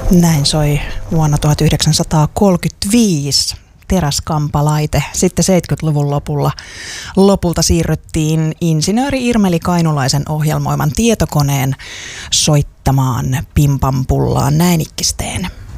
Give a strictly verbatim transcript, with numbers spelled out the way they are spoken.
Näin soi vuonna tuhatyhdeksänsataakolmekymmentäviisi teräskampalaite. Sitten seitsemänkymmentäluvun lopulla lopulta siirryttiin insinööri Irmeli Kainulaisen ohjelmoiman tietokoneen soittamaan Pim Pam Pullaan Näinikkisteen.